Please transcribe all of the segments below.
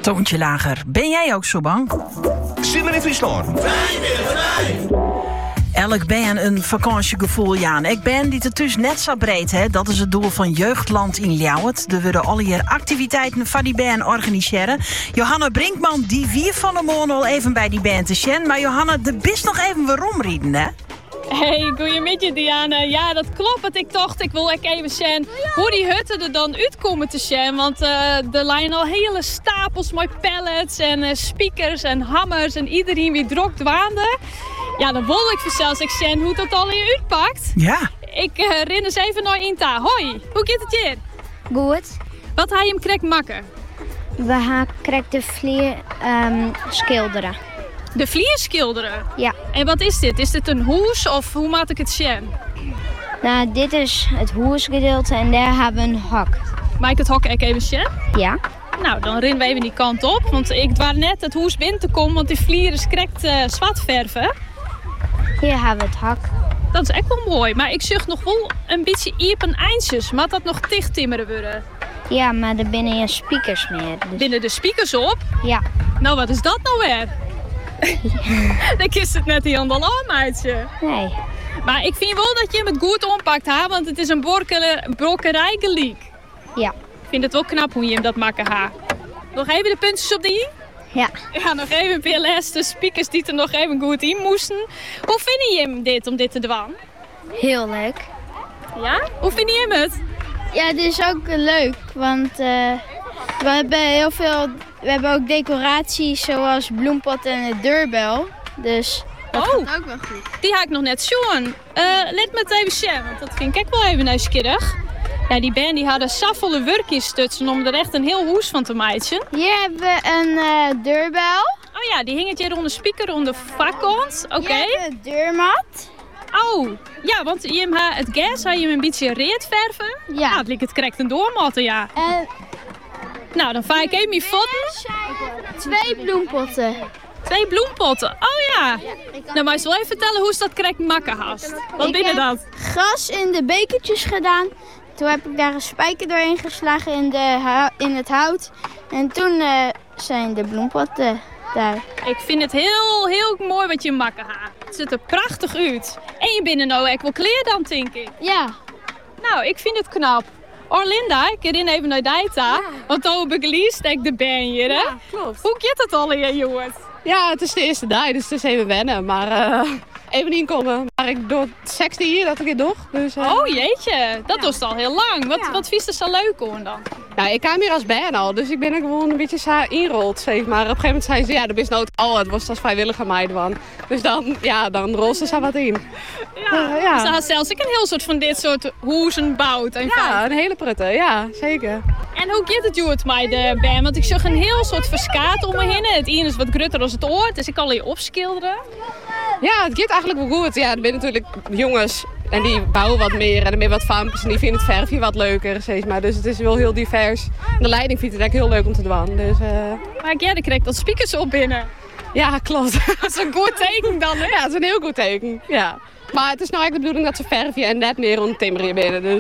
Toontje lager. Ben jij ook zo bang? Simmer in Friesland. Elk ben een vakantiegevoel, Jaan. Ik ben die het dus net zo breed, hè. Dat is het doel van Jeugdland in Ljouwert. Er worden alle hier activiteiten van die band organiseren. Johanna Brinkman, die wie van de morgen al even bij die band te zien. Maar Johanna, de bist nog even waarom rieden, hè? Hey, goeiemiddag Diana. Ja, dat klopt. Want ik dacht, ik wil even zien hoe die hutten er dan uitkomen te zien. Want er liggen al hele stapels met pallets en speakers en hammers en iedereen wie drok dwaande. Ja, dan wil ik zelfs ik zien hoe dat al hier uitpakt. Ja. Ik ren eens even naar Inta. Hoi, hoe gaat het hier? Goed. Wat ga je hem krek makken? We gaan krijgen de vlier schilderen. De vlier schilderen? Ja. En wat is dit? Is dit een hoes of hoe maak ik het zien? Nou, dit is het hoersgedeelte en daar hebben we een hak. Maak ik het hok even zien? Ja. Nou, dan rennen we even die kant op. Want ik dwaar net het hoes binnen te komen, want die vlier is correct zwart verven. Hier hebben we het hak. Dat is echt wel mooi. Maar ik zucht nog wel een beetje iepen eindjes. Maar dat nog dicht timmeren worden. Ja, maar er binnen geen speakers meer. Dus... Binnen de speakers op? Ja. Nou, wat is dat nou weer? Dan kist het net die andere aan, meidje. Nee. Maar ik vind wel dat je hem het goed oppakt, ha? Want het is een brokkerij gelijk. Ja. Ik vind het wel knap hoe je hem dat maken, ha? Nog even de puntjes op de i? Ja. Ja, nog even een paar laatste speakers die er nog even goed in moesten. Hoe vind je hem dit, om dit te doen? Heel leuk. Ja? Hoe vind je hem het? Ja, dit is ook leuk, want we hebben ook decoraties zoals bloempot en de deurbel. Dus dat gaat ook wel goed. Die ga ik nog net zien. Let me het even zien, want dat vind ik ook wel even nieuwsgierig. Ja, die band die hadden safvolle werkjes stutsen om er echt een heel hoes van te maken. Hier hebben we een deurbel. Oh ja, die hing het hier onder de speaker, onder de vakkant. Oké. Hier hebben we een deurmat. Oh, ja, want het gas had je hem een beetje reed verven. Ja. Nou, het lijkt het correct een doormatten, ja. En nou, dan vaar ik even mijn foto. 2 bloempotten. 2 bloempotten, oh ja. Nou, maar je wel even vertellen hoe ze dat correct makken haast. Wat binnen dat? Gras in de bekertjes gedaan. Toen heb ik daar een spijker doorheen geslagen in het hout. En toen zijn de bloempotten daar. Ik vind het heel, heel mooi wat je makken ha. Het ziet er prachtig uit. En je binnen nou ook wel kleren dan, denk ik. Ja. Nou, ik vind het knap. Orlinda, ik ren even naar Dijta. Ja. Want dan begeleest ik de band hier, hè? Ja, klopt. Hoe gaat het al hier, jongens? Ja, het is de eerste dag, dus het is even wennen. Maar even inkomen. Maar ik doe het 6e hier dat ik het doe. Dus, oh jeetje, dat was al heel lang. Wat vies er zo leuk hoor dan? Nou, ik kwam hier als band al, dus ik ben er gewoon een beetje inrold, zeg maar. Op een gegeven moment zei ze, ja, dat is nooit al, het was als vrijwilliger meid van. Dus dan rolt ze wat in. Ja. Ze had zelfs ik een heel soort van dit soort hoezen bouwt. Ja, een hele prutte, ja, zeker. En hoe gaat het Joert met de band? Want ik zag een heel soort verskaat om me heen. Het ene is wat grutter als het oor, dus ik kan hier opschilderen. Ja, het gaat eigenlijk wel goed. Ja, er zijn natuurlijk jongens en die bouwen wat meer en er zijn wat vampjes en die vinden het verfje wat leuker, zeg maar. Dus het is wel heel divers. En de leiding vindt het eigenlijk heel leuk om te doen. Dus, maar ja, dan krijg ik dat speakers op binnen. Ja, klopt. Dat is een goed teken dan, hè? Ja, het is een heel goed teken, ja. Maar het is nou eigenlijk de bedoeling dat ze verfje en net neer om timmeren binnen, dus...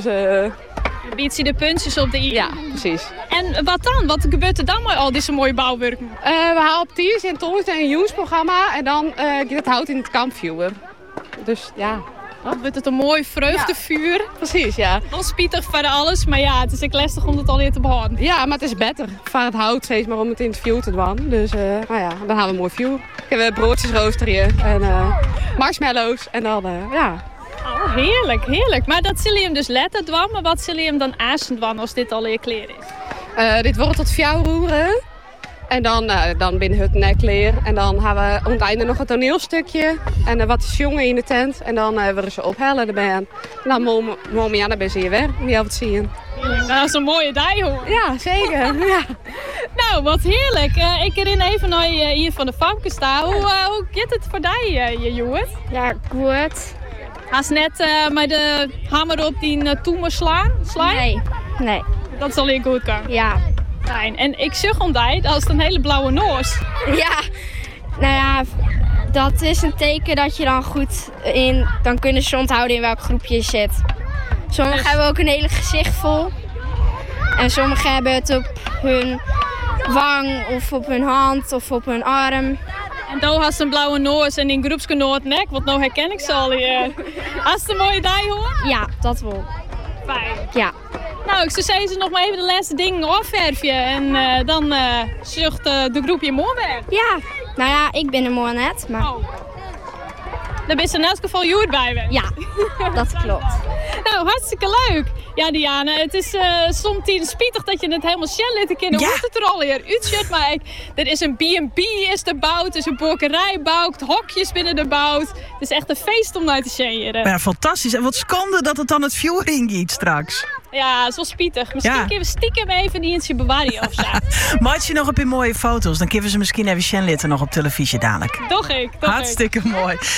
Biedt ze de puntjes op de i. Ja, precies. En wat dan? Wat gebeurt er dan met al deze mooie bouwwerken? We halen op Tiers en Toons een Joens-programma en dan gaat het hout in het kampvuur. Dus ja. Dan wordt het een mooi vreugdevuur. Ja, precies, ja. Wel spietig voor alles, maar ja, het is ook lastig om het alweer te behouden. Ja, maar het is beter voor het hout steeds maar om het in het vuur te doen. Dus nou ja, dan hebben we een mooi vuur. Ik heb broodjes roosteren en marshmallows en dan, ja... Oh, heerlijk, heerlijk. Maar dat zullen je hem dus letten doen, maar wat zullen je hem dan aansen doen als dit al je kleren is? Dit wordt tot fjouw roeren. En dan binnen het nekleer. En dan hebben we aan het einde nog een toneelstukje. En wat is jongen in de tent. En dan willen ze ophellen erbij. En dan mogen we naar weer weer. Om jou te zien. Dat is een mooie dag hoor. Ja, zeker. Ja. Nou, wat heerlijk. Ik herinner even naar hier van de famke staan. Hoe gaat het voor jou, je jongen? Ja, goed. Ga ze net met de hamer op die toemer slaan? Nee. Dat zal hier goed gaan. Ja. Fijn. En ik zeg ontdij, dat is een hele blauwe noos. Ja, nou ja, dat is een teken dat je dan goed dan kunnen ze onthouden in welk groepje je zit. Sommigen hebben ook een hele gezicht vol. En sommigen hebben het op hun wang of op hun hand of op hun arm. En toen had ze een blauwe noos en in groepsgenoot nek, want nou herken ik ze al hier. Had ze een mooie dij hoor? Ja, dat wel. Fijn. Ja. Nou, ik zou zeggen, ze nog maar even de laatste dingen afverfje en dan zucht de groep je mooi weg. Ja, nou ja, ik ben er mooi net, maar... Oh. Daar is in elk geval Joert bij weg. Ja, dat klopt. Nou, hartstikke leuk. Ja, Diana, het is soms spietig dat je het helemaal shell liet kennen. Hoe het er al hier uitziet, maar er is een B&B is er bouwd, er is een boerderij bouwd, hokjes binnen de bouwd. Het is echt een feest om naar te zien. Ja, fantastisch. En wat schande dat het dan het viewing giet straks. Ja, het is wel spietig. Misschien kunnen we stiekem even die eentje bewaren of zo. Maak je nog op in mooie foto's, dan kunnen we ze misschien even Shen nog op televisie dadelijk. Doch ik. Hartstikke mooi.